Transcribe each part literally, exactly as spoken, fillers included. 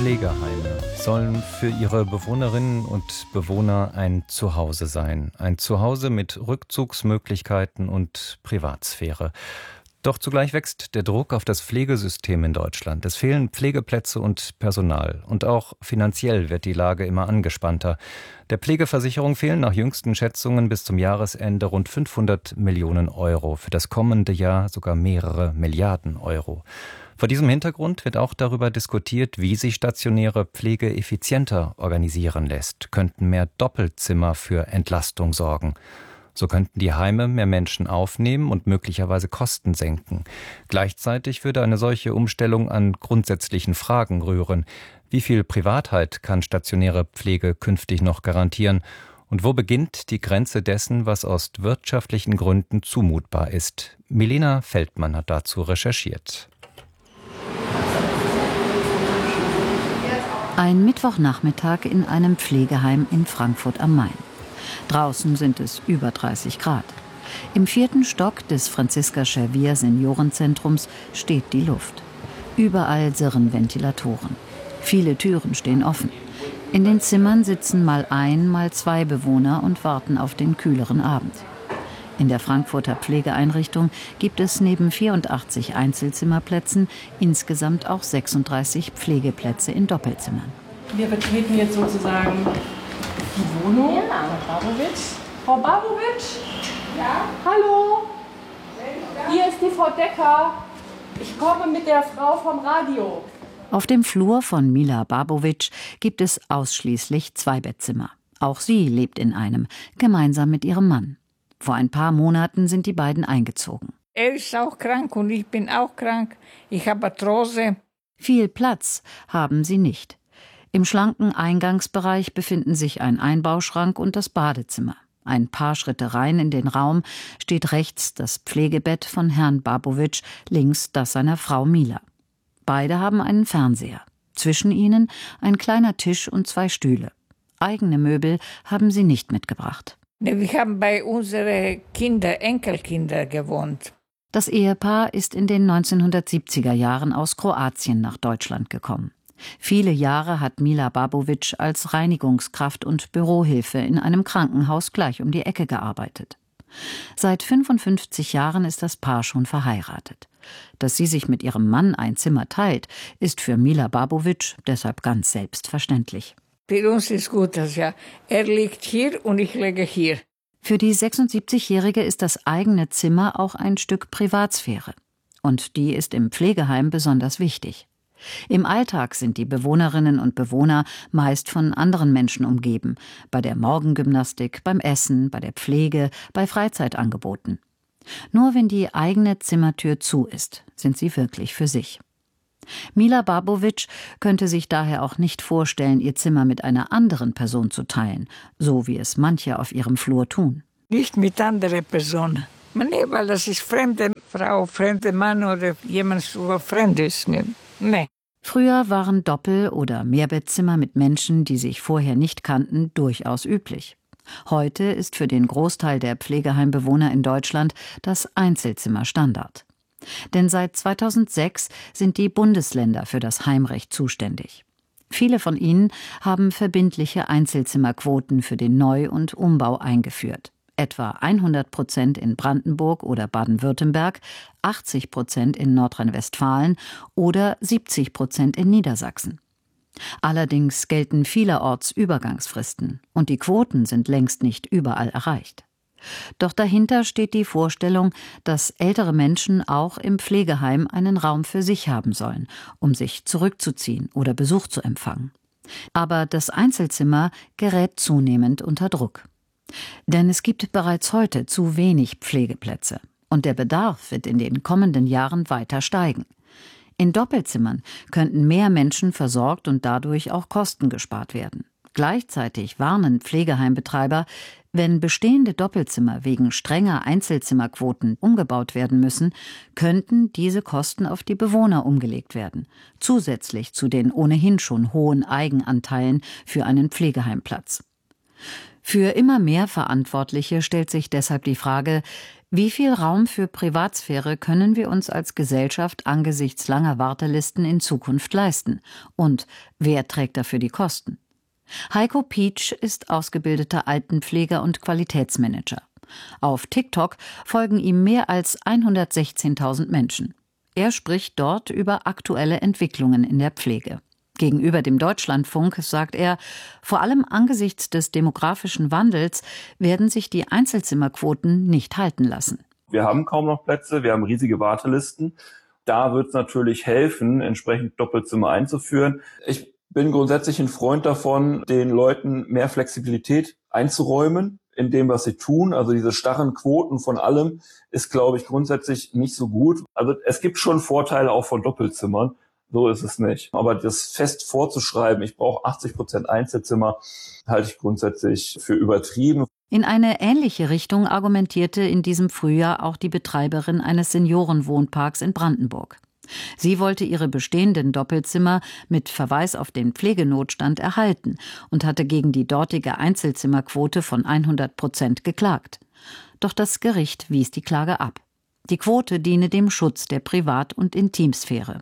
Pflegeheime sollen für ihre Bewohnerinnen und Bewohner ein Zuhause sein. Ein Zuhause mit Rückzugsmöglichkeiten und Privatsphäre. Doch zugleich wächst der Druck auf das Pflegesystem in Deutschland. Es fehlen Pflegeplätze und Personal. Und auch finanziell wird die Lage immer angespannter. Der Pflegeversicherung fehlen nach jüngsten Schätzungen bis zum Jahresende rund fünfhundert Millionen Euro. Für das kommende Jahr sogar mehrere Milliarden Euro. Vor diesem Hintergrund wird auch darüber diskutiert, wie sich stationäre Pflege effizienter organisieren lässt. Könnten mehr Doppelzimmer für Entlastung sorgen. So könnten die Heime mehr Menschen aufnehmen und möglicherweise Kosten senken. Gleichzeitig würde eine solche Umstellung an grundsätzlichen Fragen rühren. Wie viel Privatheit kann stationäre Pflege künftig noch garantieren? Und wo beginnt die Grenze dessen, was aus wirtschaftlichen Gründen zumutbar ist? Milena Feldmann hat dazu recherchiert. Ein Mittwochnachmittag in einem Pflegeheim in Frankfurt am Main. Draußen sind es über dreißig Grad. Im vierten Stock des Franziska-Schewier Seniorenzentrums steht die Luft. Überall sirren Ventilatoren. Viele Türen stehen offen. In den Zimmern sitzen mal ein, mal zwei Bewohner und warten auf den kühleren Abend. In der Frankfurter Pflegeeinrichtung gibt es neben vierundachtzig Einzelzimmerplätzen insgesamt auch sechsunddreißig Pflegeplätze in Doppelzimmern. Wir betreten jetzt sozusagen die Wohnung. Ja. Frau Babowitsch. Frau Babowitsch? Ja? Hallo? Hier ist die Frau Decker. Ich komme mit der Frau vom Radio. Auf dem Flur von Mila Babowitsch gibt es ausschließlich zwei Bettzimmer. Auch sie lebt in einem, gemeinsam mit ihrem Mann. Vor ein paar Monaten sind die beiden eingezogen. Er ist auch krank und ich bin auch krank. Ich habe Arthrose. Viel Platz haben sie nicht. Im schlanken Eingangsbereich befinden sich ein Einbauschrank und das Badezimmer. Ein paar Schritte rein in den Raum steht rechts das Pflegebett von Herrn Babowitsch, links das seiner Frau Mila. Beide haben einen Fernseher. Zwischen ihnen ein kleiner Tisch und zwei Stühle. Eigene Möbel haben sie nicht mitgebracht. Wir haben bei unseren Kinder, Enkelkinder gewohnt. Das Ehepaar ist in den neunzehnhundertsiebziger Jahren aus Kroatien nach Deutschland gekommen. Viele Jahre hat Mila Babowitsch als Reinigungskraft und Bürohilfe in einem Krankenhaus gleich um die Ecke gearbeitet. Seit fünfundfünfzig Jahren ist das Paar schon verheiratet. Dass sie sich mit ihrem Mann ein Zimmer teilt, ist für Mila Babowitsch deshalb ganz selbstverständlich. Für uns ist gut, dass ja, er liegt hier und ich liege hier. Für die sechsundsiebzigjährige ist das eigene Zimmer auch ein Stück Privatsphäre. Und die ist im Pflegeheim besonders wichtig. Im Alltag sind die Bewohnerinnen und Bewohner meist von anderen Menschen umgeben. Bei der Morgengymnastik, beim Essen, bei der Pflege, bei Freizeitangeboten. Nur wenn die eigene Zimmertür zu ist, sind sie wirklich für sich. Mila Babowitsch könnte sich daher auch nicht vorstellen, ihr Zimmer mit einer anderen Person zu teilen, so wie es manche auf ihrem Flur tun. Nicht mit anderen Personen. Nee, weil das ist fremde Frau, fremde Mann oder jemand, der fremd ist. Nee. Früher waren Doppel- oder Mehrbettzimmer mit Menschen, die sich vorher nicht kannten, durchaus üblich. Heute ist für den Großteil der Pflegeheimbewohner in Deutschland das Einzelzimmer Standard. Denn seit zweitausendsechs sind die Bundesländer für das Heimrecht zuständig. Viele von ihnen haben verbindliche Einzelzimmerquoten für den Neu- und Umbau eingeführt. Etwa hundert Prozent in Brandenburg oder Baden-Württemberg, achtzig Prozent in Nordrhein-Westfalen oder siebzig Prozent in Niedersachsen. Allerdings gelten vielerorts Übergangsfristen und die Quoten sind längst nicht überall erreicht. Doch dahinter steht die Vorstellung, dass ältere Menschen auch im Pflegeheim einen Raum für sich haben sollen, um sich zurückzuziehen oder Besuch zu empfangen. Aber das Einzelzimmer gerät zunehmend unter Druck. Denn es gibt bereits heute zu wenig Pflegeplätze und der Bedarf wird in den kommenden Jahren weiter steigen. In Doppelzimmern könnten mehr Menschen versorgt und dadurch auch Kosten gespart werden. Gleichzeitig warnen Pflegeheimbetreiber, wenn bestehende Doppelzimmer wegen strenger Einzelzimmerquoten umgebaut werden müssen, könnten diese Kosten auf die Bewohner umgelegt werden, zusätzlich zu den ohnehin schon hohen Eigenanteilen für einen Pflegeheimplatz. Für immer mehr Verantwortliche stellt sich deshalb die Frage, Wie viel Raum für Privatsphäre können wir uns als Gesellschaft angesichts langer Wartelisten in Zukunft leisten? Und wer trägt dafür die Kosten? Heiko Pietsch ist ausgebildeter Altenpfleger und Qualitätsmanager. Auf TikTok folgen ihm mehr als hundertsechzehntausend Menschen. Er spricht dort über aktuelle Entwicklungen in der Pflege. Gegenüber dem Deutschlandfunk sagt er, vor allem angesichts des demografischen Wandels werden sich die Einzelzimmerquoten nicht halten lassen. Wir haben kaum noch Plätze, wir haben riesige Wartelisten. Da wird es natürlich helfen, entsprechend Doppelzimmer einzuführen. Ich bin grundsätzlich ein Freund davon, den Leuten mehr Flexibilität einzuräumen in dem, was sie tun. Also diese starren Quoten von allem ist, glaube ich, grundsätzlich nicht so gut. Also es gibt schon Vorteile auch von Doppelzimmern. So ist es nicht. Aber das fest vorzuschreiben, ich brauche achtzig Prozent Einzelzimmer, halte ich grundsätzlich für übertrieben. In eine ähnliche Richtung argumentierte in diesem Frühjahr auch die Betreiberin eines Seniorenwohnparks in Brandenburg. Sie wollte ihre bestehenden Doppelzimmer mit Verweis auf den Pflegenotstand erhalten und hatte gegen die dortige Einzelzimmerquote von hundert Prozent geklagt. Doch das Gericht wies die Klage ab. Die Quote diene dem Schutz der Privat- und Intimsphäre.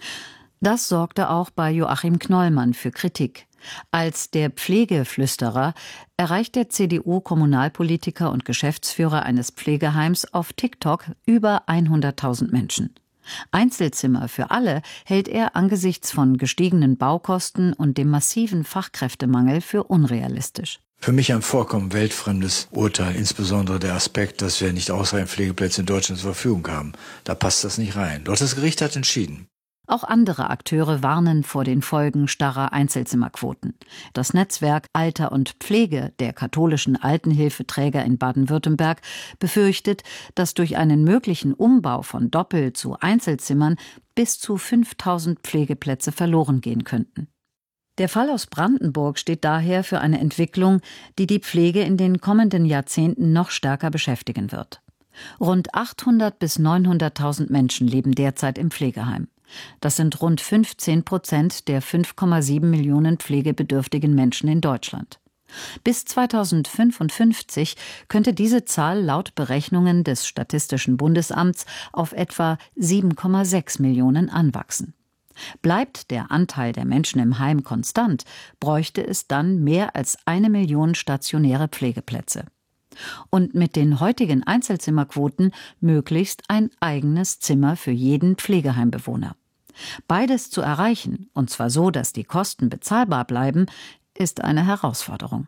Das sorgte auch bei Joachim Knollmann für Kritik. Als der Pflegeflüsterer erreicht der C D U-Kommunalpolitiker und Geschäftsführer eines Pflegeheims auf TikTok über hunderttausend Menschen. Einzelzimmer für alle hält er angesichts von gestiegenen Baukosten und dem massiven Fachkräftemangel für unrealistisch. Für mich ein vollkommen weltfremdes Urteil, insbesondere der Aspekt, dass wir nicht ausreichend Pflegeplätze in Deutschland zur Verfügung haben. Da passt das nicht rein. Doch das Gericht hat entschieden. Auch andere Akteure warnen vor den Folgen starrer Einzelzimmerquoten. Das Netzwerk Alter und Pflege der katholischen Altenhilfeträger in Baden-Württemberg befürchtet, dass durch einen möglichen Umbau von Doppel- zu Einzelzimmern bis zu fünftausend Pflegeplätze verloren gehen könnten. Der Fall aus Brandenburg steht daher für eine Entwicklung, die die Pflege in den kommenden Jahrzehnten noch stärker beschäftigen wird. Rund achthundert bis neunhunderttausend Menschen leben derzeit im Pflegeheim. Das sind rund fünfzehn Prozent der fünf Komma sieben Millionen pflegebedürftigen Menschen in Deutschland. Bis zweitausendfünfundfünfzig könnte diese Zahl laut Berechnungen des Statistischen Bundesamts auf etwa sieben Komma sechs Millionen anwachsen. Bleibt der Anteil der Menschen im Heim konstant, bräuchte es dann mehr als eine Million stationäre Pflegeplätze. Und mit den heutigen Einzelzimmerquoten möglichst ein eigenes Zimmer für jeden Pflegeheimbewohner. Beides zu erreichen, und zwar so, dass die Kosten bezahlbar bleiben, ist eine Herausforderung.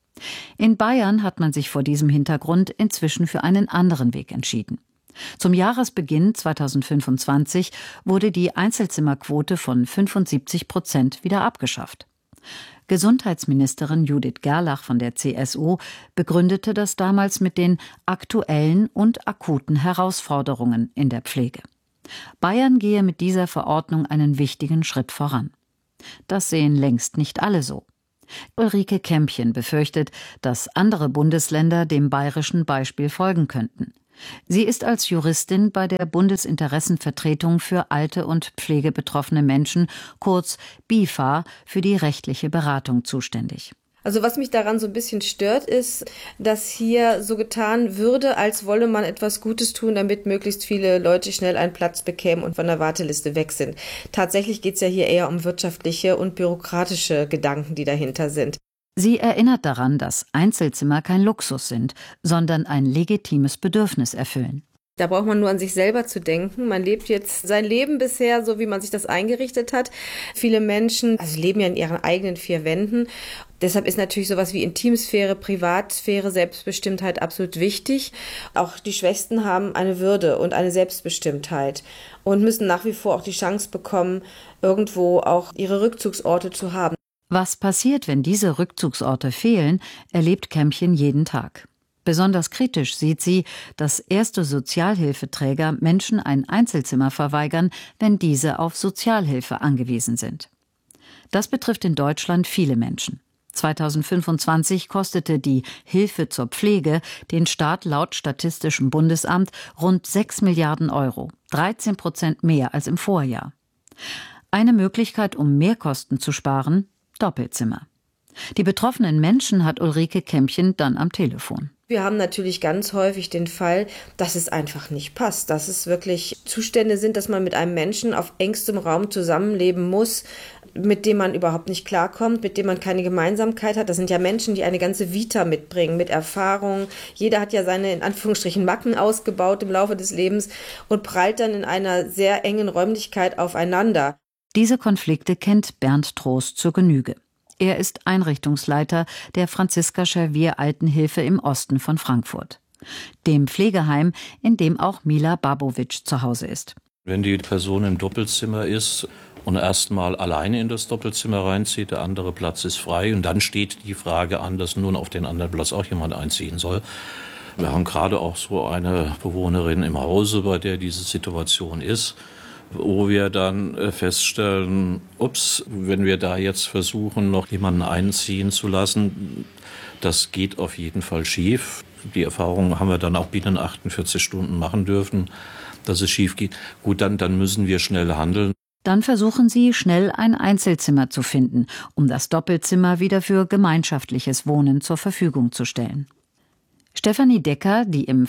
In Bayern hat man sich vor diesem Hintergrund inzwischen für einen anderen Weg entschieden. Zum Jahresbeginn zweitausendfünfundzwanzig wurde die Einzelzimmerquote von fünfundsiebzig Prozent wieder abgeschafft. Gesundheitsministerin Judith Gerlach von der C S U begründete das damals mit den aktuellen und akuten Herausforderungen in der Pflege. Bayern gehe mit dieser Verordnung einen wichtigen Schritt voran. Das sehen längst nicht alle so. Ulrike Kämpchen befürchtet, dass andere Bundesländer dem bayerischen Beispiel folgen könnten. Sie ist als Juristin bei der Bundesinteressenvertretung für alte und pflegebetroffene Menschen, kurz B I F A, für die rechtliche Beratung zuständig. Also was mich daran so ein bisschen stört, ist, dass hier so getan würde, als wolle man etwas Gutes tun, damit möglichst viele Leute schnell einen Platz bekämen und von der Warteliste weg sind. Tatsächlich geht es ja hier eher um wirtschaftliche und bürokratische Gedanken, die dahinter sind. Sie erinnert daran, dass Einzelzimmer kein Luxus sind, sondern ein legitimes Bedürfnis erfüllen. Da braucht man nur an sich selber zu denken. Man lebt jetzt sein Leben bisher so, wie man sich das eingerichtet hat. Viele Menschen also leben ja in ihren eigenen vier Wänden. Deshalb ist natürlich sowas wie Intimsphäre, Privatsphäre, Selbstbestimmtheit absolut wichtig. Auch die Schwächsten haben eine Würde und eine Selbstbestimmtheit und müssen nach wie vor auch die Chance bekommen, irgendwo auch ihre Rückzugsorte zu haben. Was passiert, wenn diese Rückzugsorte fehlen, erlebt Kämpchen jeden Tag. Besonders kritisch sieht sie, dass erste Sozialhilfeträger Menschen ein Einzelzimmer verweigern, wenn diese auf Sozialhilfe angewiesen sind. Das betrifft in Deutschland viele Menschen. zweitausendfünfundzwanzig kostete die Hilfe zur Pflege den Staat laut Statistischem Bundesamt rund sechs Milliarden Euro, dreizehn Prozent mehr als im Vorjahr. Eine Möglichkeit, um Mehrkosten zu sparen: Doppelzimmer. Die betroffenen Menschen hat Ulrike Kämpchen dann am Telefon. Wir haben natürlich ganz häufig den Fall, dass es einfach nicht passt, dass es wirklich Zustände sind, dass man mit einem Menschen auf engstem Raum zusammenleben muss, mit dem man überhaupt nicht klarkommt, mit dem man keine Gemeinsamkeit hat. Das sind ja Menschen, die eine ganze Vita mitbringen, mit Erfahrung. Jeder hat ja seine, in Anführungsstrichen, Macken ausgebaut im Laufe des Lebens und prallt dann in einer sehr engen Räumlichkeit aufeinander. Diese Konflikte kennt Bernd Trost zur Genüge. Er ist Einrichtungsleiter der Franziska-Schervier-Altenhilfe im Osten von Frankfurt. Dem Pflegeheim, in dem auch Mila Babovic zu Hause ist. Wenn die Person im Doppelzimmer ist und erstmal alleine in das Doppelzimmer reinzieht, der andere Platz ist frei und dann steht die Frage an, dass nun auf den anderen Platz auch jemand einziehen soll. Wir haben gerade auch so eine Bewohnerin im Hause, bei der diese Situation ist, wo wir dann feststellen, ups, wenn wir da jetzt versuchen, noch jemanden einziehen zu lassen, das geht auf jeden Fall schief. Die Erfahrung haben wir dann auch binnen achtundvierzig Stunden machen dürfen, dass es schief geht. Gut, dann, dann müssen wir schnell handeln. Dann versuchen sie, schnell ein Einzelzimmer zu finden, um das Doppelzimmer wieder für gemeinschaftliches Wohnen zur Verfügung zu stellen. Stefanie Decker, die im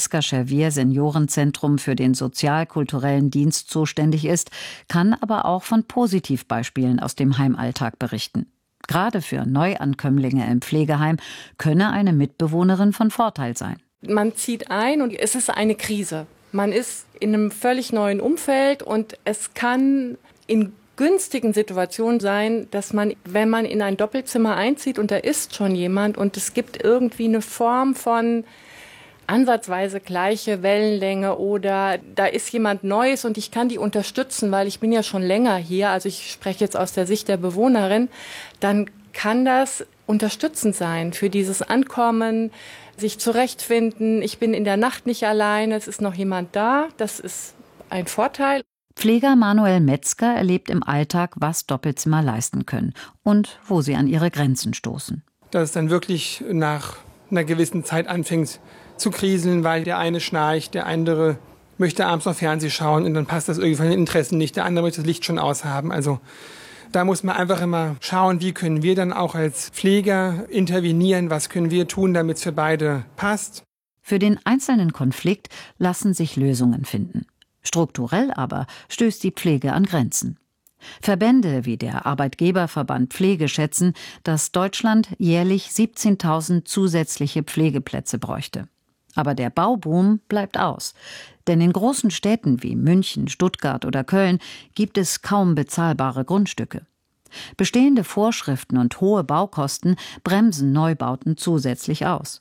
Franziska-Schervier-Seniorenzentrum für den sozial-kulturellen Dienst zuständig ist, kann aber auch von Positivbeispielen aus dem Heimalltag berichten. Gerade für Neuankömmlinge im Pflegeheim könne eine Mitbewohnerin von Vorteil sein. Man zieht ein und es ist eine Krise. Man ist in einem völlig neuen Umfeld und es kann in günstigen Situation sein, dass man, wenn man in ein Doppelzimmer einzieht und da ist schon jemand und es gibt irgendwie eine Form von ansatzweise gleiche Wellenlänge oder da ist jemand Neues und ich kann die unterstützen, weil ich bin ja schon länger hier, also ich spreche jetzt aus der Sicht der Bewohnerin, dann kann das unterstützend sein für dieses Ankommen, sich zurechtfinden. Ich bin in der Nacht nicht alleine, es ist noch jemand da, das ist ein Vorteil. Pfleger Manuel Metzger erlebt im Alltag, was Doppelzimmer leisten können und wo sie an ihre Grenzen stoßen. Dass es dann wirklich nach einer gewissen Zeit anfängt zu kriseln, weil der eine schnarcht, der andere möchte abends noch Fernsehen schauen und dann passt das irgendwie von den Interessen nicht. Der andere möchte das Licht schon aushaben. Also da muss man einfach immer schauen, wie können wir dann auch als Pfleger intervenieren, was können wir tun, damit es für beide passt. Für den einzelnen Konflikt lassen sich Lösungen finden. Strukturell aber stößt die Pflege an Grenzen. Verbände wie der Arbeitgeberverband Pflege schätzen, dass Deutschland jährlich siebzehntausend zusätzliche Pflegeplätze bräuchte. Aber der Bauboom bleibt aus. Denn in großen Städten wie München, Stuttgart oder Köln gibt es kaum bezahlbare Grundstücke. Bestehende Vorschriften und hohe Baukosten bremsen Neubauten zusätzlich aus.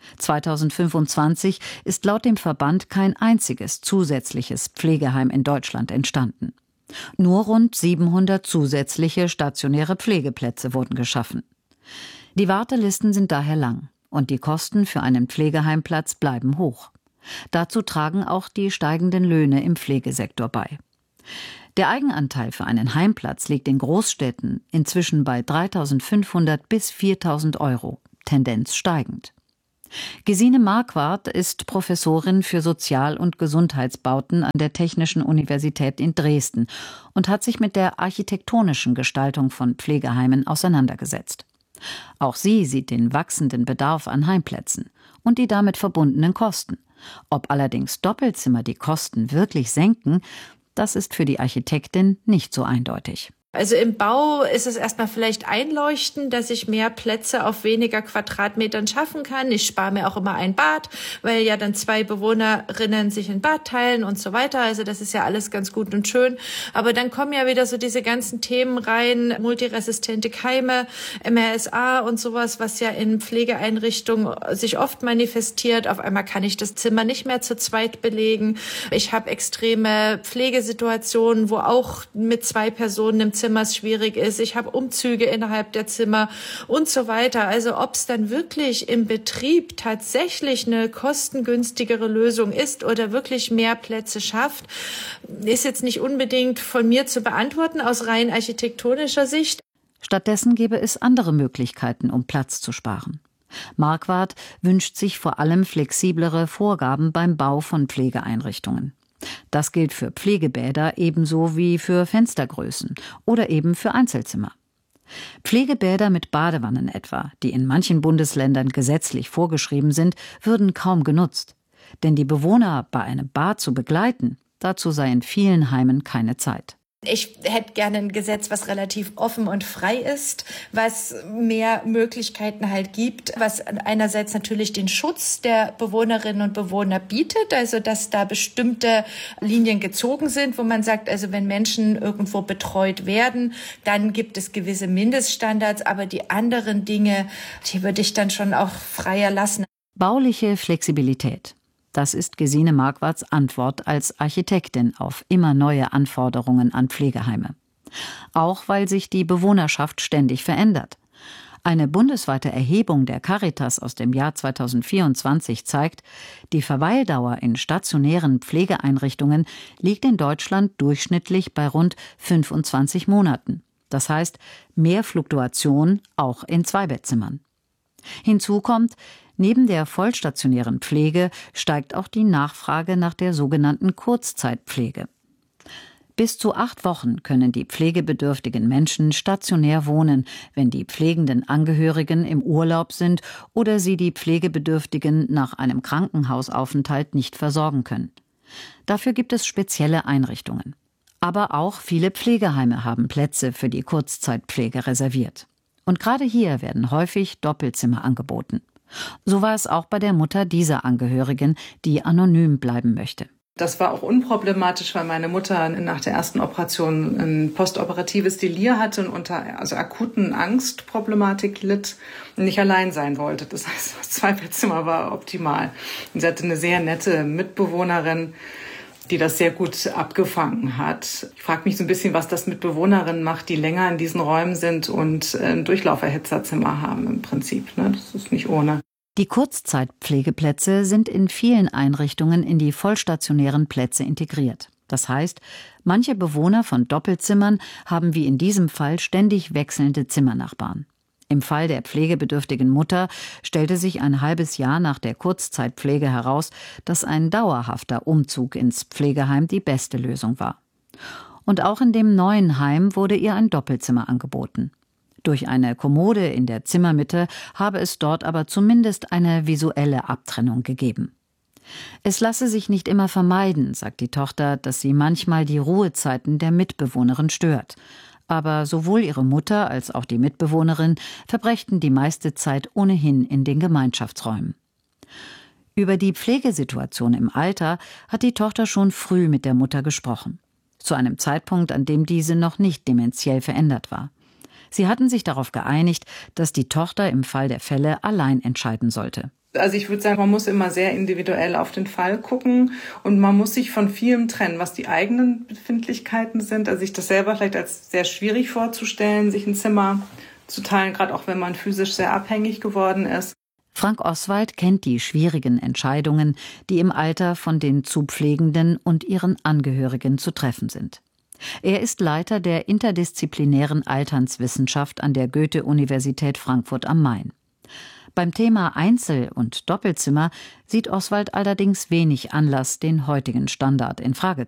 zweitausendfünfundzwanzig ist laut dem Verband kein einziges zusätzliches Pflegeheim in Deutschland entstanden. Nur rund siebenhundert zusätzliche stationäre Pflegeplätze wurden geschaffen. Die Wartelisten sind daher lang und die Kosten für einen Pflegeheimplatz bleiben hoch. Dazu tragen auch die steigenden Löhne im Pflegesektor bei. Der Eigenanteil für einen Heimplatz liegt in Großstädten inzwischen bei dreitausendfünfhundert bis viertausend Euro, Tendenz steigend. Gesine Marquardt ist Professorin für Sozial- und Gesundheitsbauten an der Technischen Universität in Dresden und hat sich mit der architektonischen Gestaltung von Pflegeheimen auseinandergesetzt. Auch sie sieht den wachsenden Bedarf an Heimplätzen und die damit verbundenen Kosten. Ob allerdings Doppelzimmer die Kosten wirklich senken, das ist für die Architektin nicht so eindeutig. Also im Bau ist es erstmal vielleicht einleuchtend, dass ich mehr Plätze auf weniger Quadratmetern schaffen kann. Ich spare mir auch immer ein Bad, weil ja dann zwei Bewohnerinnen sich ein Bad teilen und so weiter. Also das ist ja alles ganz gut und schön. Aber dann kommen ja wieder so diese ganzen Themen rein, multiresistente Keime, M R S A und sowas, was ja in Pflegeeinrichtungen sich oft manifestiert. Auf einmal kann ich das Zimmer nicht mehr zu zweit belegen. Ich habe extreme Pflegesituationen, wo auch mit zwei Personen im Zimmer Zimmers schwierig ist, ich habe Umzüge innerhalb der Zimmer und so weiter. Also ob es dann wirklich im Betrieb tatsächlich eine kostengünstigere Lösung ist oder wirklich mehr Plätze schafft, ist jetzt nicht unbedingt von mir zu beantworten aus rein architektonischer Sicht. Stattdessen gäbe es andere Möglichkeiten, um Platz zu sparen. Marquardt wünscht sich vor allem flexiblere Vorgaben beim Bau von Pflegeeinrichtungen. Das gilt für Pflegebäder ebenso wie für Fenstergrößen oder eben für Einzelzimmer. Pflegebäder mit Badewannen etwa, die in manchen Bundesländern gesetzlich vorgeschrieben sind, würden kaum genutzt. Denn die Bewohner bei einem Bad zu begleiten, dazu sei in vielen Heimen keine Zeit. Ich hätte gerne ein Gesetz, was relativ offen und frei ist, was mehr Möglichkeiten halt gibt, was einerseits natürlich den Schutz der Bewohnerinnen und Bewohner bietet, also dass da bestimmte Linien gezogen sind, wo man sagt, also wenn Menschen irgendwo betreut werden, dann gibt es gewisse Mindeststandards, aber die anderen Dinge, die würde ich dann schon auch freier lassen. Bauliche Flexibilität. Das ist Gesine Marquardts Antwort als Architektin auf immer neue Anforderungen an Pflegeheime. Auch weil sich die Bewohnerschaft ständig verändert. Eine bundesweite Erhebung der Caritas aus dem Jahr zweitausendvierundzwanzig zeigt, die Verweildauer in stationären Pflegeeinrichtungen liegt in Deutschland durchschnittlich bei rund fünfundzwanzig Monaten. Das heißt, mehr Fluktuation auch in Zweibettzimmern. Hinzu kommt, neben der vollstationären Pflege steigt auch die Nachfrage nach der sogenannten Kurzzeitpflege. Bis zu acht Wochen können die pflegebedürftigen Menschen stationär wohnen, wenn die pflegenden Angehörigen im Urlaub sind oder sie die Pflegebedürftigen nach einem Krankenhausaufenthalt nicht versorgen können. Dafür gibt es spezielle Einrichtungen. Aber auch viele Pflegeheime haben Plätze für die Kurzzeitpflege reserviert. Und gerade hier werden häufig Doppelzimmer angeboten. So war es auch bei der Mutter dieser Angehörigen, die anonym bleiben möchte. Das war auch unproblematisch, weil meine Mutter nach der ersten Operation ein postoperatives Delir hatte und unter also akuten Angstproblematik litt und nicht allein sein wollte. Das heißt, das Zweibettzimmer war optimal. Und sie hatte eine sehr nette Mitbewohnerin, die das sehr gut abgefangen hat. Ich frage mich so ein bisschen, was das mit Bewohnerinnen macht, die länger in diesen Räumen sind und ein Durchlauferhitzerzimmer haben im Prinzip. Das ist nicht ohne. Die Kurzzeitpflegeplätze sind in vielen Einrichtungen in die vollstationären Plätze integriert. Das heißt, manche Bewohner von Doppelzimmern haben wie in diesem Fall ständig wechselnde Zimmernachbarn. Im Fall der pflegebedürftigen Mutter stellte sich ein halbes Jahr nach der Kurzzeitpflege heraus, dass ein dauerhafter Umzug ins Pflegeheim die beste Lösung war. Und auch in dem neuen Heim wurde ihr ein Doppelzimmer angeboten. Durch eine Kommode in der Zimmermitte habe es dort aber zumindest eine visuelle Abtrennung gegeben. Es lasse sich nicht immer vermeiden, sagt die Tochter, dass sie manchmal die Ruhezeiten der Mitbewohnerin stört. Aber sowohl ihre Mutter als auch die Mitbewohnerin verbrächten die meiste Zeit ohnehin in den Gemeinschaftsräumen. Über die Pflegesituation im Alter hat die Tochter schon früh mit der Mutter gesprochen. Zu einem Zeitpunkt, an dem diese noch nicht dementiell verändert war. Sie hatten sich darauf geeinigt, dass die Tochter im Fall der Fälle allein entscheiden sollte. Also ich würde sagen, man muss immer sehr individuell auf den Fall gucken und man muss sich von vielem trennen, was die eigenen Befindlichkeiten sind. Also sich das selber vielleicht als sehr schwierig vorzustellen, sich ein Zimmer zu teilen, gerade auch wenn man physisch sehr abhängig geworden ist. Frank Oswald kennt die schwierigen Entscheidungen, die im Alter von den Zupflegenden und ihren Angehörigen zu treffen sind. Er ist Leiter der interdisziplinären Alternswissenschaft an der Goethe-Universität Frankfurt am Main. Beim Thema Einzel- und Doppelzimmer sieht Oswald allerdings wenig Anlass, den heutigen Standard in Frage